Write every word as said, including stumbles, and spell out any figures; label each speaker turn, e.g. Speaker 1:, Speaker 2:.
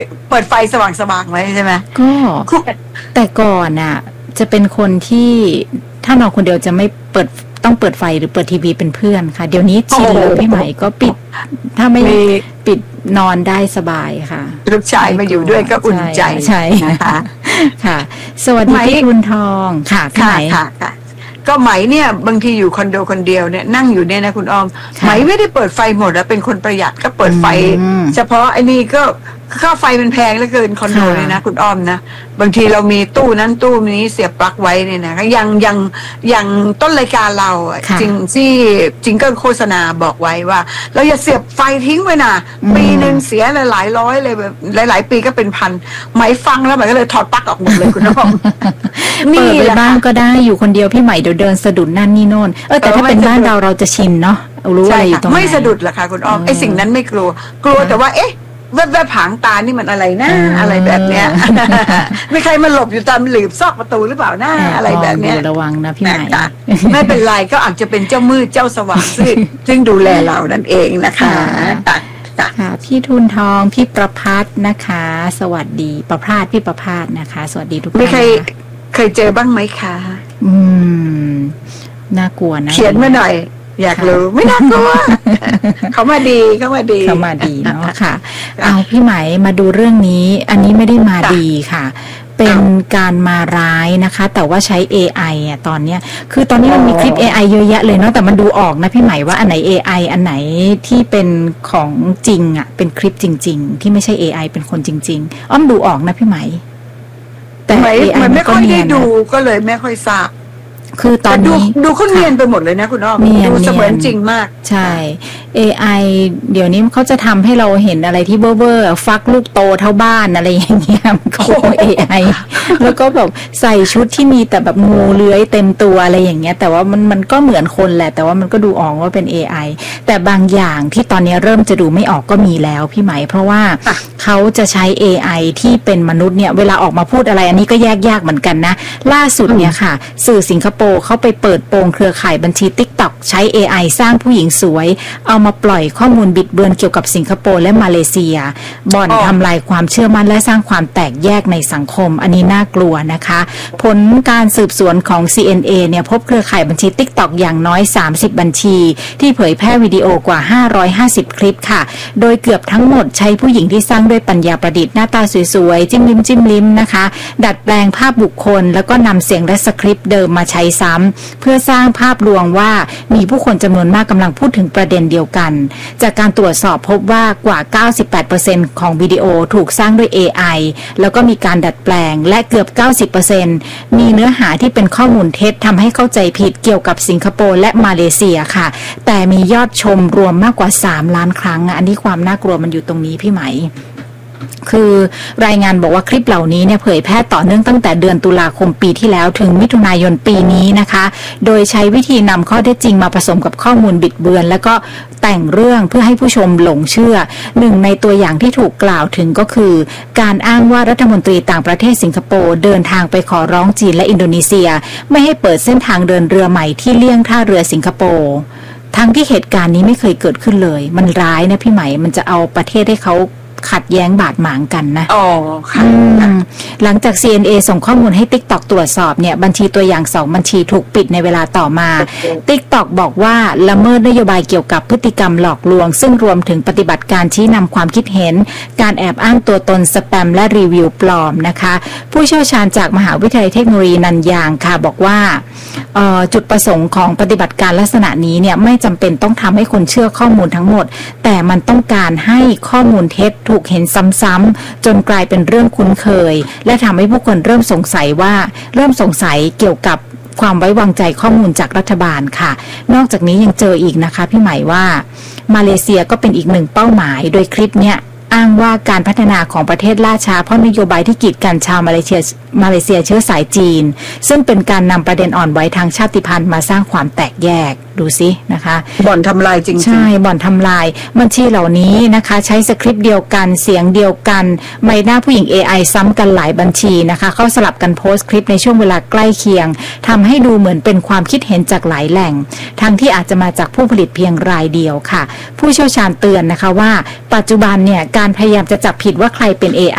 Speaker 1: เปิดไฟสว่างๆไว้ใช่ไหม
Speaker 2: ก็แต่ก่อนน่ะจะเป็นคนที่ถ้านอนคนเดียวจะไม่เปิดต้องเปิดไฟหรือเปิดทีวีเป็นเพื่อนค่ะเดี๋ยวนี้ชินแล้วพี่ใหม่ก็ปิดถ้าไม่ปิดนอนได้สบายค่ะ
Speaker 1: ลูกชายมาอยู่ด้วยก็อุ่นใจ
Speaker 2: ใช่นะคะค่ะสวัสดีพี่คุณทองค่ะ
Speaker 1: ค่ะค่ะก็ไหมเนี่ยบางทีอยู่คอนโดคนเดียวเนี่ยนั่งอยู่เนี่ยนะคุณออมไหมไม่ได้เปิดไฟหมดแล้วเป็นคนประหยัดก็เปิดไฟเฉพาะไอ้นี่ก็ค่าไฟมันแพงเหลือเกินคอนโดเลยนะคุณอ้อมนะบางทีเรามีตู้นั้นตู้นี้เสียบปลั๊กไว้เนี่ยนะยังยังยังต้นรายการเราจริงที่จริงก็โฆษณาบอกไว้ว่าเราอย่าเสียบไฟทิ้งไว้นะปีหนึ่งเสียหลายร้อยเลยแบบหลายๆปีก็เป็นพันไหมฟังแล้วไหมก็เลยถอดปลั๊กออกหมดเลยคุณอ้อม
Speaker 2: เปิดไปบ้างก็ได้อยู่คนเดียวพี่ใหม่เดี๋ยวเดินสะดุดนั่นนี่โน่นเออแต่ถ้าเป็นบ้านเราเราจะชินเนาะรู้อะไรอยู่ตรงไหน
Speaker 1: ไม่สะดุดหรอกค่ะคุณอ้อมไอ้สิ่งนั้นไม่กลัวกลัวแต่ว่าเอ๊ะแวบๆผางตานี่มันอะไรนะอะไรแบบเนี้ยไม่ใครมาหลบอยู่ตามหลืบซอกประตูหรือเปล่าหน้าอะไรแบบเนี้ย
Speaker 2: ระวังนะพี่ใหม่
Speaker 1: ไม่เป็นไรก็อาจจะเป็นเจ้ามืดเจ้าสว่างซึ่งซึ่งดูแลเรานั่นเองนะคะ
Speaker 2: ค่ะพี่ทุนทองพี่ประภัสนะคะสวัสดีประภาสพี่ประภาสนะคะสวัสดีทุกท่าน
Speaker 1: ไม่เคยเคยเจอบ้างไหมคะ
Speaker 2: อืมน่ากลัวนะ
Speaker 1: เขียนมาหน่อยอยากรู้ไม่น่ากลัวเขามาดีเขามาดี
Speaker 2: เขามาดีเนาะค่ะเอาพี่ไหมมาดูเรื่องนี้อันนี้ไม่ได้มาดีค่ะเป็นการมาร้ายนะคะแต่ว่าใช้ เอ ไอ อ่ะตอนเนี้ยคือตอนนี้มันมีคลิป เอ ไอ เยอะแยะเลยเนาะแต่มันดูออกนะพี่ไหมว่าอันไหน เอ ไอ อันไหนที่เป็นของจริงอ่ะเป็นคลิปจริงๆที่ไม่ใช่ เอ ไอ เป็นคนจริงๆอ้อมดูออกนะพี่ไหม
Speaker 1: แต่ เอ ไอ มันไม่ค่อยได้ดูก็เลยไม่ค่อยทราบ
Speaker 2: คือตอนนี้
Speaker 1: ดูเขาเนียนไปหมดเลยนะคุณอ้อมดูเสมือนจริงมาก
Speaker 2: ใช่ เอ ไอ เดี๋ยวนี้เขาจะทำให้เราเห็นอะไรที่เบ้อเบ้อฟักลูกโตเท่าบ้านอะไรอย่างเงี้ยมันก็ เอ ไอ แล้วก็แบบใส่ชุดที่มีแต่แบบงูเลื้อยเต็มตัวอะไรอย่างเงี้ยแต่ว่ามันมันก็เหมือนคนแหละแต่ว่ามันก็ดูออกว่าเป็น เอ ไอ แต่บางอย่างที่ตอนนี้เริ่มจะดูไม่ออกก็มีแล้วพี่ไหมเพราะว่าเขาจะใช้ เอ ไอ ที่เป็นมนุษย์เนี่ยเวลาออกมาพูดอะไรอันนี้ก็แยกยากเหมือนกันนะล่าสุดเนี่ยค่ะสื่อสิงคโปร์เขาไปเปิดโปงเครือข่ายบัญชี TikTok ใช้ เอ ไอ สร้างผู้หญิงสวยเอามาปล่อยข้อมูลบิดเบือนเกี่ยวกับสิงคโปร์และมาเลเซียบ่อนทำลายความเชื่อมั่นและสร้างความแตกแยกในสังคมอันนี้น่ากลัวนะคะผลการสืบสวนของ ซี เอ็น เอ เนี่ยพบเครือข่ายบัญชี TikTok อย่างน้อยสามสิบบัญชีที่เผยแพร่วิดีโอกว่าห้าร้อยห้าสิบคลิปค่ะโดยเกือบทั้งหมดใช้ผู้หญิงที่สร้างด้วยปัญญาประดิษฐ์หน้าตาสวยๆจิ้มลิ้มจิ้มลิ้มนะคะดัดแปลงภาพบุคคลแล้วก็นำเสียงและสคริปต์เดิมมาใช้ซ้ำเพื่อสร้างภาพลวงว่ามีผู้คนจำนวนมากกำลังพูดถึงประเด็นเดียวกันจากการตรวจสอบพบว่ากว่า เก้าสิบแปดเปอร์เซ็นต์ ของวิดีโอถูกสร้างด้วย เอ ไอ แล้วก็มีการดัดแปลงและเกือบ เก้าสิบเปอร์เซ็นต์ มีเนื้อหาที่เป็นข้อมูลเท็จทำให้เข้าใจผิดเกี่ยวกับสิงคโปร์และมาเลเซียค่ะแต่มียอดชมรวมมากกว่าสามล้านครั้งอันนี้ความน่ากลัวมันอยู่ตรงนี้พี่ไหมคือรายงานบอกว่าคลิปเหล่านี้เนี่ยเผยแพร่ต่อเนื่องตั้งแต่เดือนตุลาคมปีที่แล้วถึงมิถุนายนปีนี้นะคะโดยใช้วิธีนำข้อเท็จจริงมาผสมกับข้อมูลบิดเบือนแล้วก็แต่งเรื่องเพื่อให้ผู้ชมหลงเชื่อหนึ่งในตัวอย่างที่ถูกกล่าวถึงก็คือการอ้างว่ารัฐมนตรีต่างประเทศสิงคโปร์เดินทางไปขอร้องจีนและอินโดนีเซียไม่ให้เปิดเส้นทางเดินเรือใหม่ที่เลี่ยงท่าเรือสิงคโปร์ทั้งที่เหตุการณ์นี้ไม่เคยเกิดขึ้นเลยมันร้ายนะพี่ไหมมันจะเอาประเทศให้เขาขัดแย้งบาดหมางกันนะ
Speaker 1: อ๋อค่ะ
Speaker 2: หลังจาก ซี เอ็น เอ ส่งข้อมูลให้ TikTok ตรวจสอบเนี่ยบัญชีตัวอย่างสองบัญชีถูกปิดในเวลาต่อมา TikTok บอกว่าละเมิดนโยบายเกี่ยวกับพฤติกรรมหลอกลวงซึ่งรวมถึงปฏิบัติการชี้นำความคิดเห็นการแอบอ้างตัวตนสแปมและรีวิวปลอมนะคะผู้เชี่ยวชาญจากมหาวิทยาลัยเทคโนโลยีนันยางค่ะบอกว่าจุดประสงค์ของปฏิบัติการลักษณะนี้เนี่ยไม่จำเป็นต้องทำให้คนเชื่อข้อมูลทั้งหมดแต่มันต้องการให้ข้อมูลเท็จถูกเห็นซ้ำๆจนกลายเป็นเรื่องคุ้นเคยและทำให้ผู้คนเริ่มสงสัยว่าเริ่มสงสัยเกี่ยวกับความไว้วางใจข้อมูลจากรัฐบาลค่ะนอกจากนี้ยังเจออีกนะคะพี่ใหม่ว่ามาเลเซียก็เป็นอีกหนึ่งเป้าหมายโดยคลิปเนี้ยอ้างว่าการพัฒนาของประเทศล่าช้าเพราะนโยบายที่กีดกันชาวมาเลเซียมาเลเซียเชื้อสายจีนซึ่งเป็นการนำประเด็นอ่อนไหวทางชาติพันธุ์มาสร้างความแตกแยกดูซินะคะ
Speaker 1: บ่อนทำลายจริงๆ
Speaker 2: ใช่บ่อนทำลายบัญชีเหล่านี้นะคะใช้สคริปต์เดียวกันเสียงเดียวกันใบหน้าผู้หญิง เอ ไอ ซ้ำกันหลายบัญชีนะคะเข้าสลับกันโพสต์คลิปในช่วงเวลาใกล้เคียงทำให้ดูเหมือนเป็นความคิดเห็นจากหลายแหล่งทั้งที่อาจจะมาจากผู้ผลิตเพียงรายเดียวค่ะผู้เชี่ยวชาญเตือนนะคะว่าปัจจุบันเนี่ยการพยายามจะจับผิดว่าใครเป็น เอ ไอ